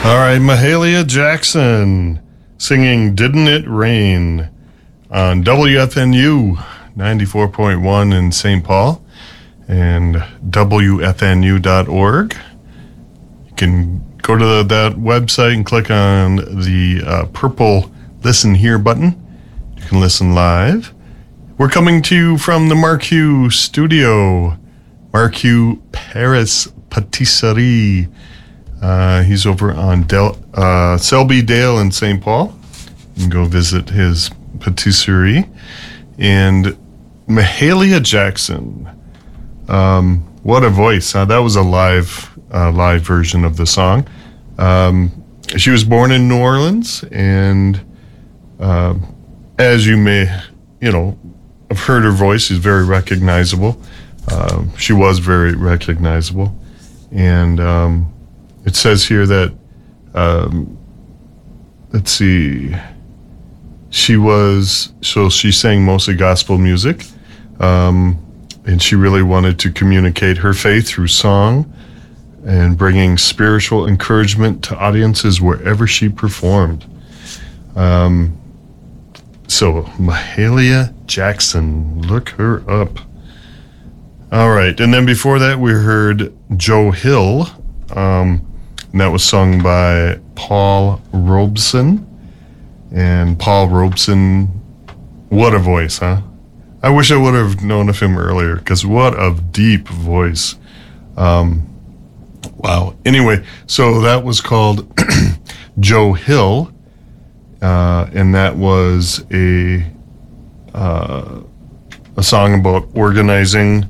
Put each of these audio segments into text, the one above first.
All right, Mahalia Jackson singing Didn't It Rain on WFNU 94.1 in St. Paul and WFNU.org. You can go to that website and click on the purple Listen Here button. You can listen live. We're coming to you from the Mark Hugh studio, Mark Hugh Paris Patisserie. He's over on Selby Dale in St. Paul. You can go visit his patisserie. And Mahalia Jackson, what a voice! That was a live version of the song. She was born in New Orleans, and as you may, have heard her voice. She's very recognizable. She was very recognizable, and it says here that, let's see, she sang mostly gospel music, and she really wanted to communicate her faith through song and bringing spiritual encouragement to audiences wherever she performed. So Mahalia Jackson, look her up. All right, and then before that we heard Joe Hill, and that was sung by Paul Robeson. And Paul Robeson, what a voice, huh? I wish I would have known of him earlier, because what a deep voice. Wow. Anyway, so that was called Joe Hill, and that was a song about organizing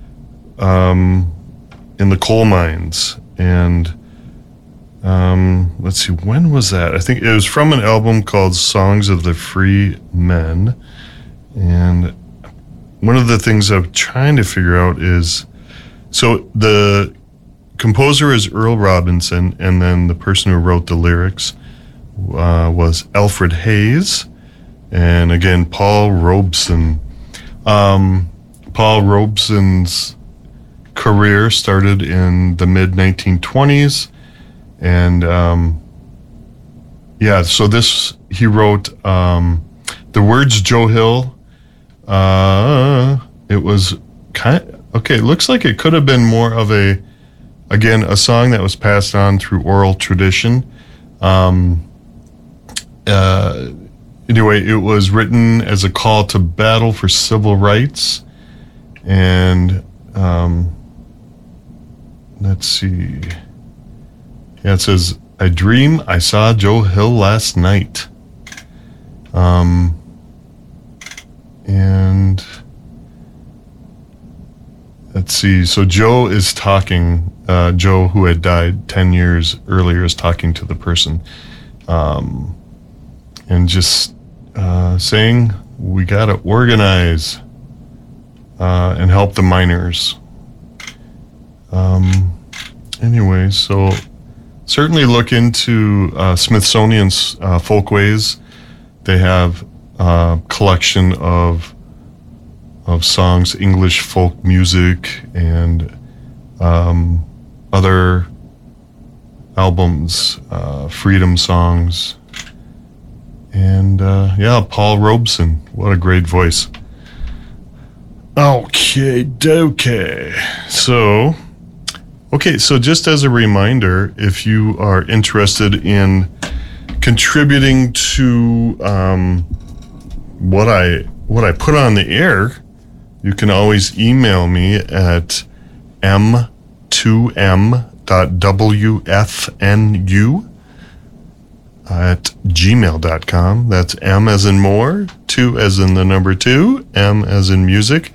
in the coal mines. And let's see, when was that? I think it was from an album called Songs of the Free Men. And one of the things I'm trying to figure out is, so the composer is Earl Robinson, and then the person who wrote the lyrics was Alfred Hayes, and again, Paul Robeson. Paul Robeson's career started in the mid-1920s, and so this, he wrote the words Joe Hill. It was it looks like it could have been more of a song that was passed on through oral tradition. Anyway, it was written as a call to battle for civil rights, and let's see. Yeah, it says, I dream I saw Joe Hill last night. And let's see. So Joe is talking, Joe, who had died 10 years earlier, is talking to the person, and just saying, we got to organize and help the miners. Anyway, so certainly look into Smithsonian's Folkways. They have a collection of songs, English folk music, and other albums, freedom songs. And Paul Robeson, what a great voice. Okay. So just as a reminder, if you are interested in contributing to what I put on the air, you can always email me at m2m.wfnu@gmail.com. That's M as in more, 2 as in the number 2, M as in music,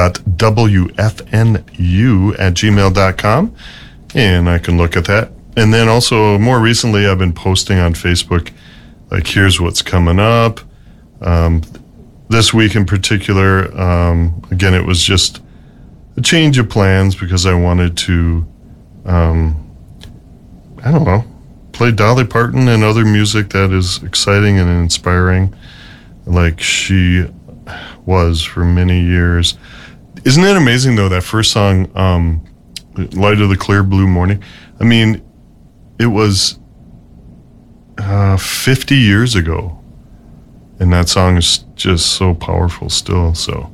.wfnu@gmail.com, and I can look at that. And then also, more recently, I've been posting on Facebook, like, here's what's coming up. This week in particular, again, it was just a change of plans because I wanted to, play Dolly Parton and other music that is exciting and inspiring, like she was for many years. Isn't it amazing, though, that first song, Light of the Clear Blue Morning? I mean, it was 50 years ago. And that song is just so powerful still. So,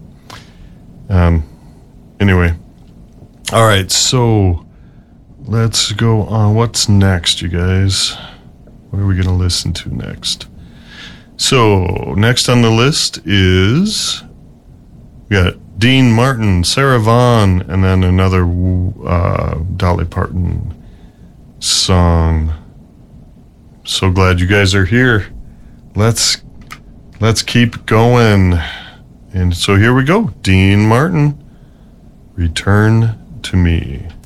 anyway. All right, so let's go on. What's next, you guys? What are we going to listen to next? So, next on the list is we got Dean Martin, Sarah Vaughan, and then another Dolly Parton song. So glad you guys are here. Let's keep going. And so here we go. Dean Martin, Return to Me.